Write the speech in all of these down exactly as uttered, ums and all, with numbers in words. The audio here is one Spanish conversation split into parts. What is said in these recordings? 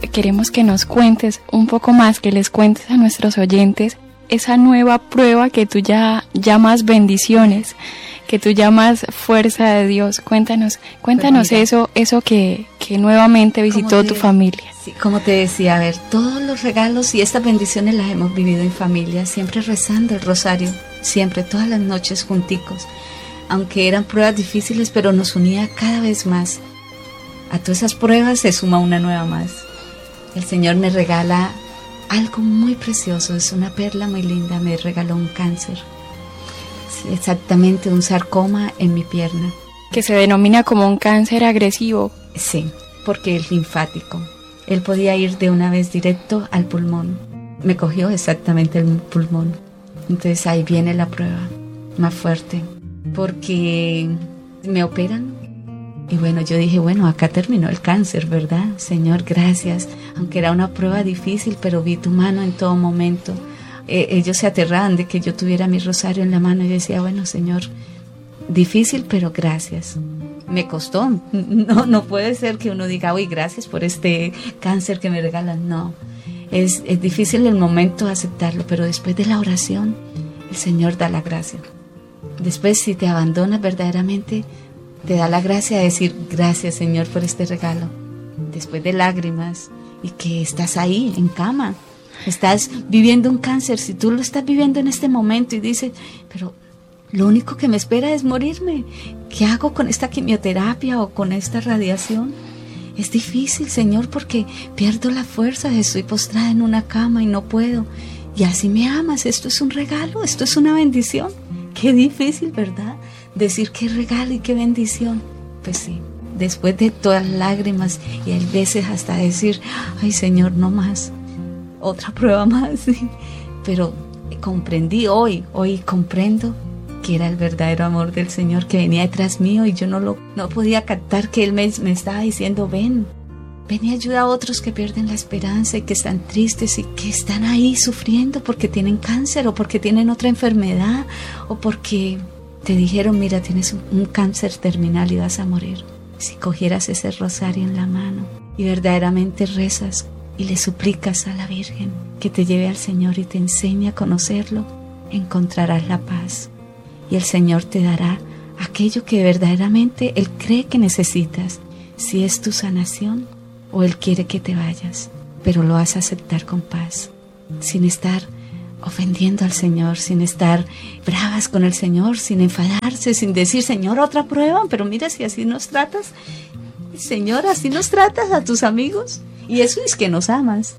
queremos que nos cuentes un poco más, que les cuentes a nuestros oyentes esa nueva prueba que tú ya llamas bendiciones, que tú llamas fuerza de Dios. Cuéntanos, cuéntanos Pues mira, eso, eso que, que nuevamente visitó te, tu familia. Sí, como te decía, a ver, todos los regalos y estas bendiciones las hemos vivido en familia, siempre rezando el rosario, siempre, todas las noches junticos, aunque eran pruebas difíciles, pero nos unía cada vez más. A todas esas pruebas se suma una nueva más. El Señor me regala algo muy precioso, es una perla muy linda, me regaló un cáncer, sí, exactamente un sarcoma en mi pierna. Que se denomina como un cáncer agresivo. Sí, porque es linfático. Él podía ir de una vez directo al pulmón. Me cogió exactamente el pulmón. Entonces ahí viene la prueba más fuerte, porque me operan. Y bueno, yo dije, bueno, acá terminó el cáncer, ¿verdad? Señor, gracias. Aunque era una prueba difícil, pero vi tu mano en todo momento. Eh, ellos se aterraban de que yo tuviera mi rosario en la mano y decía, bueno, Señor, difícil, pero gracias. Me costó. No, no puede ser que uno diga, uy, gracias por este cáncer que me regalan. No, es, es difícil el momento aceptarlo, pero después de la oración, el Señor da la gracia. Después, si te abandonas verdaderamente, te da la gracia de decir, gracias, Señor, por este regalo. Después de lágrimas, y que estás ahí, en cama, estás viviendo un cáncer. Si tú lo estás viviendo en este momento y dices, pero lo único que me espera es morirme, ¿qué hago con esta quimioterapia o con esta radiación? Es difícil, Señor, porque pierdo la fuerza, estoy postrada en una cama y no puedo. Y así me amas, esto es un regalo, esto es una bendición. Qué difícil, ¿verdad? Decir qué regalo y qué bendición. Pues sí, después de todas las lágrimas y a veces hasta decir, ay, Señor, no más, otra prueba más. Pero comprendí hoy, hoy comprendo que era el verdadero amor del Señor que venía detrás mío y yo no lo no podía captar, que Él me, me estaba diciendo, ven, ven y ayuda a otros que pierden la esperanza y que están tristes y que están ahí sufriendo porque tienen cáncer o porque tienen otra enfermedad o porque te dijeron, mira, tienes un, un cáncer terminal y vas a morir. Si cogieras ese rosario en la mano y verdaderamente rezas y le suplicas a la Virgen que te lleve al Señor y te enseñe a conocerlo, encontrarás la paz. Y el Señor te dará aquello que verdaderamente Él cree que necesitas, si es tu sanación o Él quiere que te vayas, pero lo vas a aceptar con paz, sin estar ofendiendo al Señor, sin estar bravas con el Señor, sin enfadarse, sin decir, Señor, otra prueba, pero mira si así nos tratas, Señor, así nos tratas a tus amigos, y eso es que nos amas.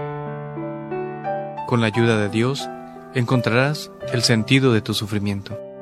Con la ayuda de Dios, encontrarás el sentido de tu sufrimiento.